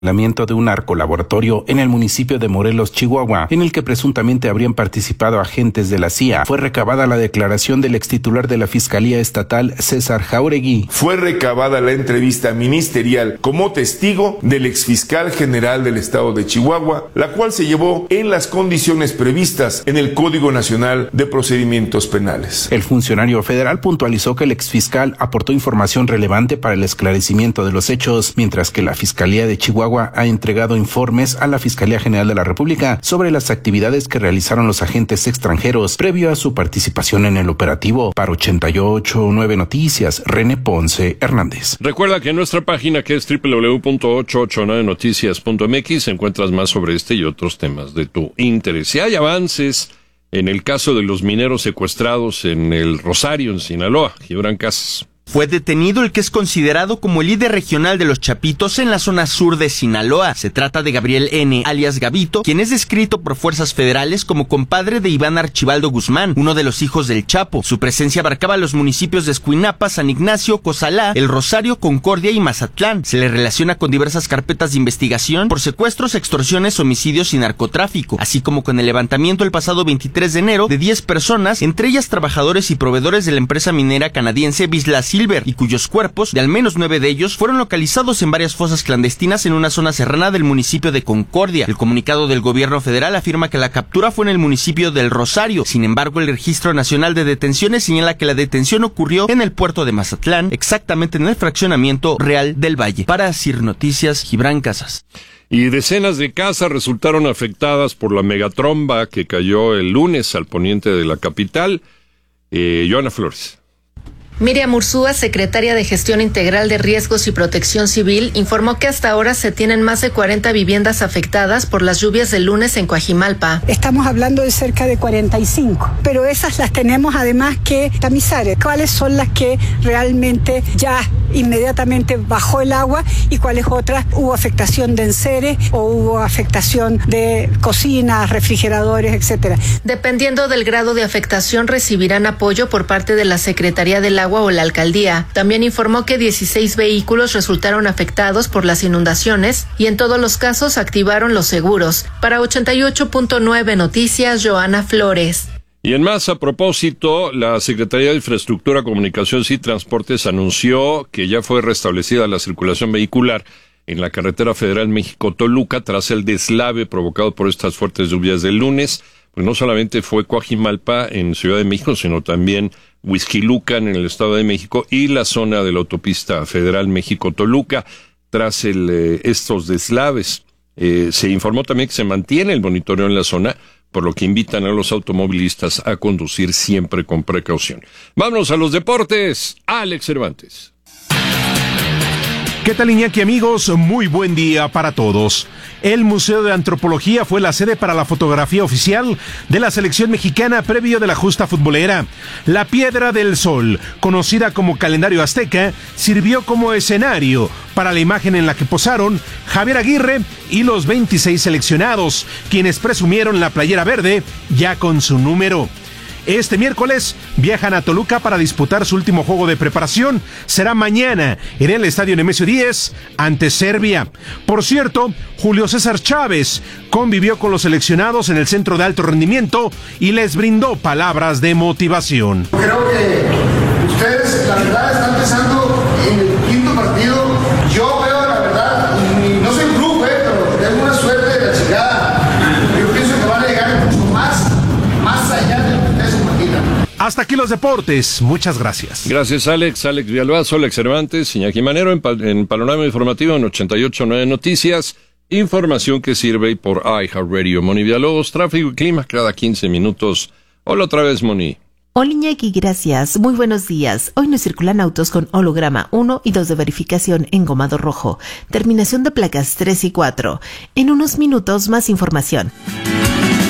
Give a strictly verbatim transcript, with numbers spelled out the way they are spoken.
de un narcolaboratorio en el municipio de Morelos, Chihuahua, en el que presuntamente habrían participado agentes de la C I A. Fue recabada la declaración del extitular de la Fiscalía Estatal, César Jauregui. Fue recabada la entrevista ministerial como testigo del exfiscal general del estado de Chihuahua, la cual se llevó en las condiciones previstas en el Código Nacional de Procedimientos Penales. El funcionario federal puntualizó que el exfiscal aportó información relevante para el esclarecimiento de los hechos, mientras que la Fiscalía de Chihuahua ha entregado informes a la Fiscalía General de la República sobre las actividades que realizaron los agentes extranjeros previo a su participación en el operativo. Para ochenta y ocho punto nueve Noticias, René Ponce Hernández. Recuerda que en nuestra página, que es doble u doble u doble u punto ochocientos ochenta y nueve noticias punto m x, encuentras más sobre este y otros temas de tu interés. Si hay avances en el caso de los mineros secuestrados en el Rosario, en Sinaloa, Gibran Casas. Fue detenido el que es considerado como el líder regional de los Chapitos en la zona sur de Sinaloa. Se trata de Gabriel N., alias Gabito, quien es descrito por fuerzas federales como compadre de Iván Archibaldo Guzmán, uno de los hijos del Chapo. Su presencia abarcaba los municipios de Escuinapa, San Ignacio, Cozalá, El Rosario, Concordia y Mazatlán. Se le relaciona con diversas carpetas de investigación por secuestros, extorsiones, homicidios y narcotráfico, así como con el levantamiento el pasado veintitrés de enero de diez personas, entre ellas trabajadores y proveedores de la empresa minera canadiense Vizsla Silver, y cuyos cuerpos, de al menos nueve de ellos, fueron localizados en varias fosas clandestinas en una zona serrana del municipio de Concordia. El comunicado del gobierno federal afirma que la captura fue en el municipio del Rosario. Sin embargo, el Registro Nacional de Detenciones señala que la detención ocurrió en el puerto de Mazatlán, exactamente en el fraccionamiento Real del Valle. Para Sir Noticias, Gibran Casas. Y decenas de casas resultaron afectadas por la megatromba que cayó el lunes al poniente de la capital. Eh, Joana Flores. Miriam Urzúa, secretaria de Gestión Integral de Riesgos y Protección Civil, informó que hasta ahora se tienen más de cuarenta viviendas afectadas por las lluvias del lunes en Coajimalpa. Estamos hablando de cerca de cuarenta y cinco, pero esas las tenemos además que tamizar. ¿Cuáles son las que realmente ya inmediatamente bajó el agua y cuáles otras hubo afectación de enseres o hubo afectación de cocinas, refrigeradores, etcétera? Dependiendo del grado de afectación, recibirán apoyo por parte de la Secretaría del Agua o la alcaldía. También informó que dieciséis vehículos resultaron afectados por las inundaciones y en todos los casos activaron los seguros. Para ochenta y ocho punto nueve Noticias, Joana Flores. Y en más, a propósito, la Secretaría de Infraestructura, Comunicaciones y Transportes anunció que ya fue restablecida la circulación vehicular en la carretera federal México-Toluca tras el deslave provocado por estas fuertes lluvias del lunes. Pues no solamente fue Coajimalpa en Ciudad de México, sino también Huixquilucan en el Estado de México y la zona de la autopista federal México-Toluca tras el, eh, estos deslaves. Eh, se informó también que se mantiene el monitoreo en la zona, por lo que invitan a los automovilistas a conducir siempre con precaución. Vámonos a los deportes. Alex Cervantes. ¿Qué tal, Iñaki, amigos? Muy buen día para todos. El Museo de Antropología fue la sede para la fotografía oficial de la selección mexicana previo de la justa futbolera. La Piedra del Sol, conocida como calendario azteca, sirvió como escenario para la imagen en la que posaron Javier Aguirre y los veintiséis seleccionados, quienes presumieron la playera verde ya con su número. Este miércoles viajan a Toluca para disputar su último juego de preparación. Será mañana en el estadio Nemesio diez ante Serbia. Por cierto, Julio César Chávez convivió con los seleccionados en el centro de alto rendimiento y les brindó palabras de motivación. Creo que ustedes, la verdad, están pensando en el quinto partido. Yo veo, la verdad, y no soy un club, eh, pero tengo una suerte de la chingada. Yo pienso que van a llegar mucho más, más allá de lo que ustedes imaginan. Hasta aquí los deportes. Muchas gracias. Gracias, Alex. Alex Villalbazo, Alex Cervantes, Iñaki Manero en, en Panorama Informativo en ochenta y ocho punto nueve Noticias. Información que sirve por iHeartRadio. Moni Villalobos, tráfico y clima cada quince minutos. Hola otra vez, Moni. Hola, Iñaki, gracias. Muy buenos días. Hoy nos circulan autos con holograma uno y dos de verificación en gomado rojo. Terminación de placas tres y cuatro. En unos minutos, más información.